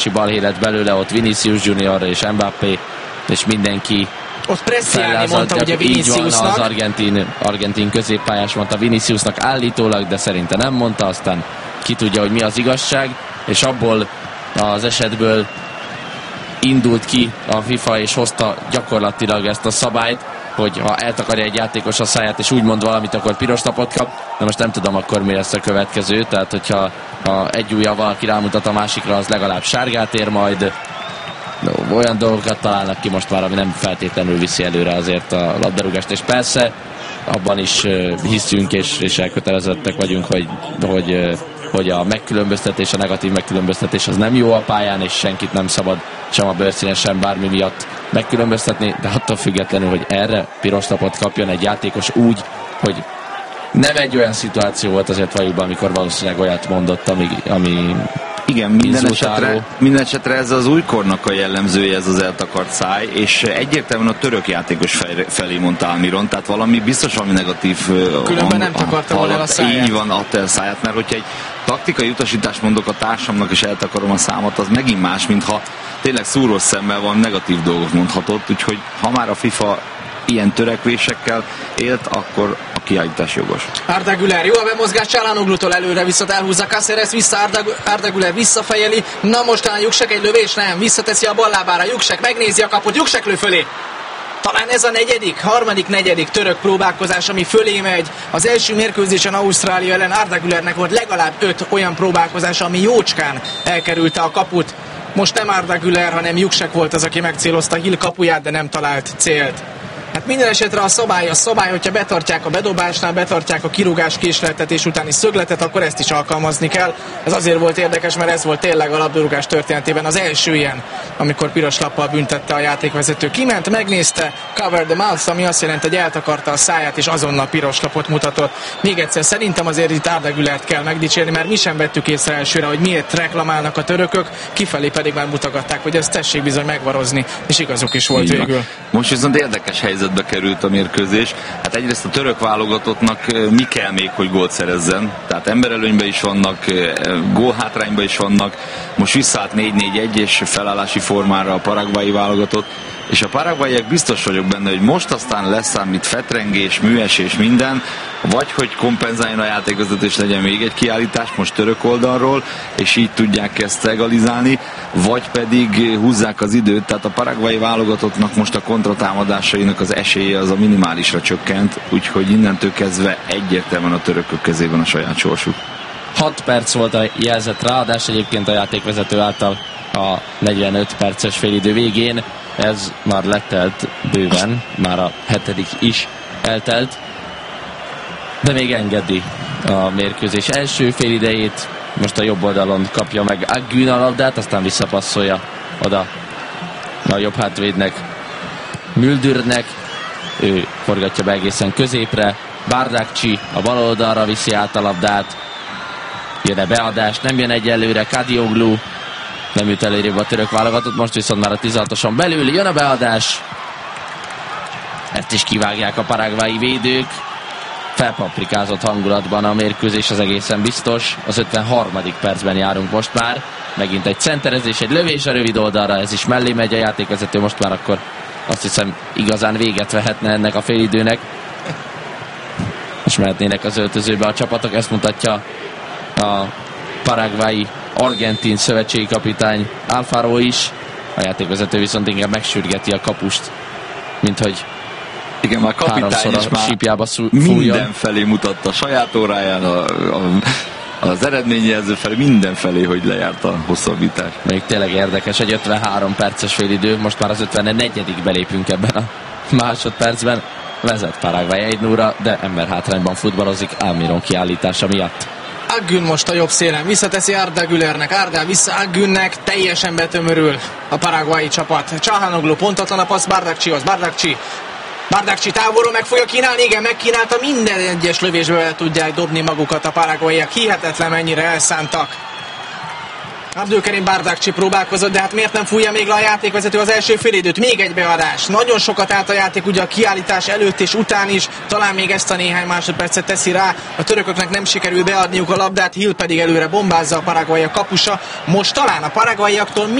balhé lett belőle, ott Vinicius Junior és Mbappé, és mindenki ott presszálni mondta ugye Viniciusnak. Az argentin középpályás mondta Viniciusnak állítólag, de szerinte nem mondta, aztán ki tudja, hogy mi az igazság, és abból az esetből indult ki a FIFA, és hozta gyakorlatilag ezt a szabályt, hogy ha eltakarja egy játékos a száját, és úgy mond valamit, akkor piros lapot kap. De most nem tudom akkor mi lesz a következő, tehát hogyha egy ujjal valaki rámutat a másikra, az legalább sárgát ér majd. Olyan dolgokat találnak ki most már, ami nem feltétlenül viszi előre azért a labdarúgást, és persze abban is hiszünk és elkötelezettek vagyunk, hogy a megkülönböztetés, a negatív megkülönböztetés az nem jó a pályán, és senkit nem szabad sem a bőrszíne, sem bármi miatt megkülönböztetni, de attól függetlenül, hogy erre piros lapot kapjon egy játékos úgy, hogy nem egy olyan szituáció volt azért valójában, amikor valószínűleg olyat mondott, ami igen, minden esetre ez az újkornak a jellemzője, ez az eltakart száj, és egyértelműen a török játékos felé mondta Almiron, tehát valami biztos, valami negatív különben nem takarta volna el a száját. Így van, adta el a száját, mert hogyha egy taktikai utasítást mondok a társamnak, és eltakarom a számat, az megint más, mintha tényleg szúrós szemmel van, negatív dolgot mondhatott, úgyhogy ha már a FIFA ilyen törekvésekkel élt, akkor a kiállítás jogos. Arda Güler, jó a bemozgás Çalhanoğlu'tól előre, viszont elhúzza Cáceres, vissza Arda Güler visszafejeli, na most talán Juksek egy lövés, nem, visszateszi a ballábára, Juksek megnézi a kaput, Juksek lő fölé. Talán ez a harmadik török próbálkozás, ami fölé megy. Az első mérkőzésen Ausztrália ellen Arda Gülernek volt legalább 5 olyan próbálkozás, ami jócskán elkerülte a kaput. Most nem Arda Güler, hanem Juksek volt az, aki megcélozta Hill kapuját, de nem talált célt. Hát minden esetre a szabály, hogyha betartják a bedobásnál, betartják a kirúgás késleltetés utáni szögletet, akkor ezt is alkalmazni kell. Ez azért volt érdekes, mert ez volt tényleg a labdarúgás történetében az első ilyen, amikor piros lappal büntette a játékvezető. Kiment, megnézte, cover the mouth, ami azt jelenti, hogy eltakarta a száját, és azonnal piros lapot mutatott. Még egyszer, szerintem azért itt Arda Gülert kell megdicsérni, mert mi sem vettük észre elsőre, hogy miért reklamálnak a törökök, kifelé pedig már mutogatták, hogy ezt tessék bizony megvarozni, és igazuk is volt végül. Most viszont érdekes helyzetbe került a mérkőzés. Hát egyrészt a török válogatottnak mi kell még, hogy gólt szerezzen. Tehát emberelőnyben is vannak, gólhátrányban is vannak. Most visszaállt 4-4-1 és felállási formára a paraguayi válogatott. És a paraguayiak biztos vagyok benne, hogy most aztán lesz számít fetrengés, műesés, minden, vagy hogy kompenzáljon a játékvezető, és legyen még egy kiállítás most török oldalról, és így tudják ezt egalizálni, vagy pedig húzzák az időt, tehát a paraguayi válogatottnak most a kontratámadásainak az esélye az a minimálisra csökkent, úgyhogy innentől kezdve egyértelműen a törökök kezében a saját sorsuk. 6 perc volt a jelzett ráadás egyébként a játékvezető által a 45 perces félidő végén. Ez már letelt bőven, már a 7. is eltelt, de még engedi a mérkőzés első félidejét. Most a jobb oldalon kapja meg Akgün a labdát, aztán visszapasszolja oda a jobb hátvédnek, Müldürnek, ő forgatja be egészen középre, Bardakci a bal oldalra viszi át a labdát, jön-e beadás, nem jön egyelőre, Kadioglu nem jut előrébb a török válogatott, most viszont már a 16-oson belül jön a beadás. Ezt is kivágják a paraguayi védők. Felpaprikázott hangulatban a mérkőzés, az egészen biztos. Az 53. percben járunk most már. Megint egy centerezés, egy lövés a rövid oldalra, ez is mellé megy a játékvezető, most már akkor azt hiszem igazán véget vehetne ennek a félidőnek. És mehetnének az öltözőbe a csapatok, ezt mutatja a paraguayi argentin szövetségi kapitány Alfaro is. A játékvezető viszont inkább megsürgeti a kapust, mint hogy igen, már kapitány is már sípjába mindenfelé mutatta a saját óráján, az eredményjelző felé, mindenfelé, hogy lejárt a hosszabbítás. Még tényleg érdekes, egy 53 perces félidő, most már az 54. belépünk ebben a másodpercben. Vezet Paraguay 1-0-ra, de emberhátrányban futballozik Almiron kiállítása miatt. Akgün most a jobb szélen visszateszi Arda Gülernek, Arda vissza Akgünnek, teljesen betömörül a paraguayi csapat. Çalhanoğlu pontatlan a passz Bardakcihoz, Bardakci távolról meg fogja kínálni, igen, megkínálta, minden egyes lövésbe el tudják dobni magukat a paraguayiak, hihetetlen mennyire elszántak. Abdülkerim Bardakcsi próbálkozott, de hát miért nem fújja még le a játékvezető az első félidőt? Még egy beadás. Nagyon sokat állt a játék ugye a kiállítás előtt és után is. Talán még ezt a néhány másodpercet teszi rá. A törököknek nem sikerül beadniuk a labdát, Hill pedig előre bombázza a paraguayak kapusa. Most talán a paraguayaktól